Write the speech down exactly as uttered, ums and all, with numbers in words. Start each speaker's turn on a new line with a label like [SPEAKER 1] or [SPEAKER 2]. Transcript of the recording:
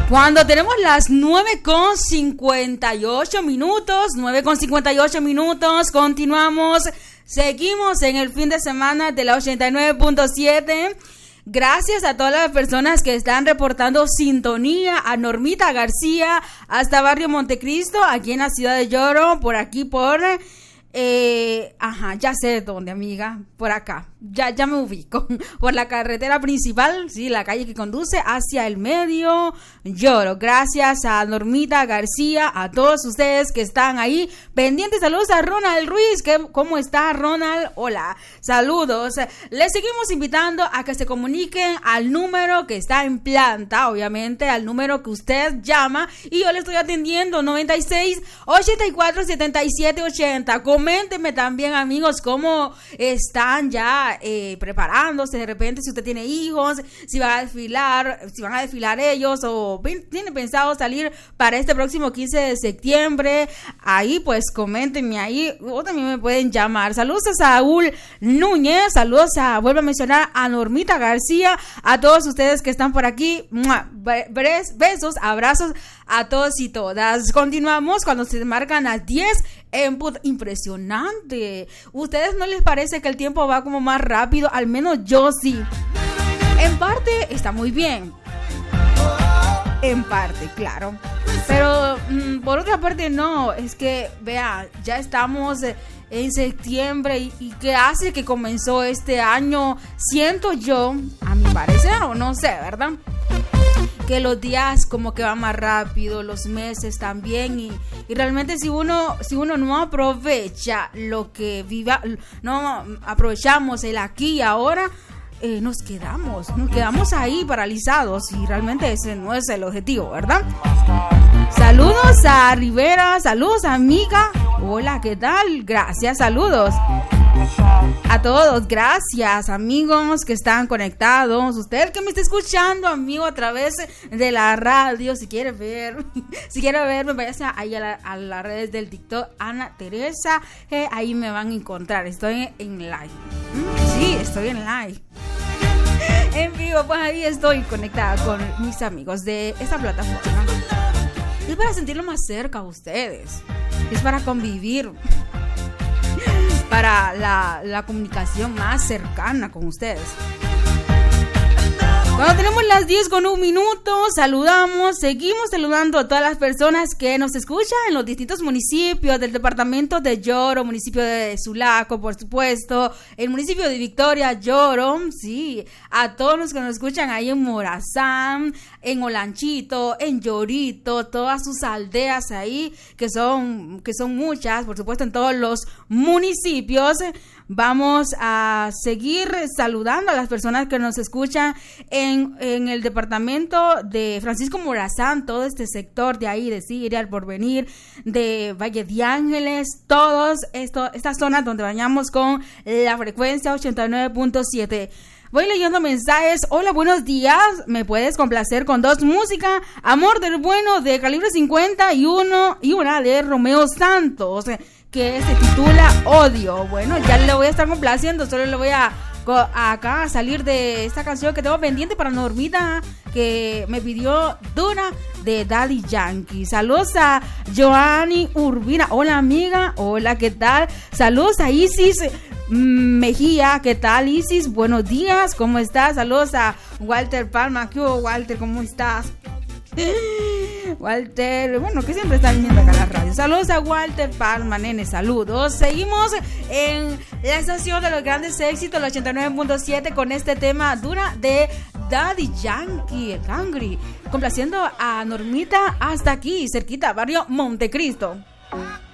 [SPEAKER 1] Cuando tenemos las nueve con cincuenta y ocho minutos, nueve con cincuenta y ocho minutos, continuamos, seguimos en el fin de semana de la ochenta y nueve punto siete. Gracias a todas las personas que están reportando sintonía, a Normita García, hasta Barrio Montecristo, aquí en la ciudad de Lloro, por aquí por... Eh, ajá, ya sé dónde, amiga, por acá, ya, ya me ubico, por la carretera principal, sí, la calle que conduce hacia el medio Lloro. Gracias a Normita García, a todos ustedes que están ahí pendientes. Saludos a Ronald Ruiz, que, ¿cómo está Ronald? Hola, saludos. Les seguimos invitando a que se comuniquen al número que está en planta, obviamente, al número que usted llama, y yo le estoy atendiendo, noventa y seis, ochenta y cuatro, setenta y siete, ochenta. Coméntenme también, amigos, cómo están ya eh, preparándose, de repente, si usted tiene hijos, si van a desfilar, si van a desfilar ellos, o tienen pensado salir para este próximo quince de septiembre. Ahí, pues, coméntenme ahí, o también me pueden llamar. Saludos a Saúl Núñez, saludos a, vuelvo a mencionar, a Normita García, a todos ustedes que están por aquí. ¡Mua! Besos, abrazos a todos y todas. Continuamos cuando se marcan las diez. Impresionante. ¿Ustedes no les parece que el tiempo va como más rápido? Al menos yo sí. En parte está muy bien. En parte, claro. Pero mmm, por otra parte no. Es que, vea, ya estamos en septiembre y, y ¿qué hace que comenzó este año? Siento yo, a mi parecer, o no sé, ¿verdad?, que los días como que van más rápido, los meses también, y, y realmente si uno si uno no aprovecha lo que viva, no aprovechamos el aquí y ahora, eh, nos quedamos, nos quedamos ahí paralizados, y realmente ese no es el objetivo, ¿verdad? Saludos a Rivera, saludos amiga, hola, ¿qué tal? Gracias, saludos a todos, gracias amigos que están conectados. Usted que me está escuchando, amigo, a través de la radio, si quiere ver, si quiere verme, váyase ahí a, la, a las redes del TikTok, Ana Teresa, eh, ahí me van a encontrar. Estoy en live. Sí, estoy en live. En vivo, pues ahí estoy conectada con mis amigos de esta plataforma. Es para sentirlo más cerca a ustedes. Es para convivir. Para la, la comunicación más cercana con ustedes. Cuando tenemos las diez con un minuto, saludamos, seguimos saludando a todas las personas que nos escuchan en los distintos municipios del departamento de Lloro, municipio de Sulaco, por supuesto, el municipio de Victoria, Lloro, sí, a todos los que nos escuchan ahí en Morazán, en Olanchito, en Llorito, todas sus aldeas ahí, que son, que son muchas, por supuesto, en todos los municipios. Vamos a seguir saludando a las personas que nos escuchan en, en el departamento de Francisco Morazán, todo este sector de ahí, de Siria, El Porvenir, de Valle de Ángeles, todos esto, estas zonas donde bañamos con la frecuencia ochenta y nueve punto siete. Voy leyendo mensajes. Hola, buenos días. ¿Me puedes complacer con dos músicas? Amor del Bueno de Calibre cincuenta y uno y una de Romeo Santos, que se titula Odio. Bueno, ya le voy a estar complaciendo. Solo le voy a, a acá a salir de esta canción que tengo pendiente para Normita, que me pidió Dura de Daddy Yankee. Saludos a Joanny Urbina. Hola amiga. Hola, ¿qué tal? Saludos a Isis Mejía. ¿Qué tal, Isis? Buenos días. ¿Cómo estás? Saludos a Walter Palma. ¿Qué hubo, Walter? ¿Cómo estás? Walter, bueno, que siempre está viniendo acá a la radio. Saludos a Walter Palma, nene, saludos. Seguimos en la estación de los grandes éxitos, el ochenta y nueve punto siete, con este tema Dura de Daddy Yankee, el Cangri, complaciendo a Normita hasta aquí, cerquita, barrio Montecristo.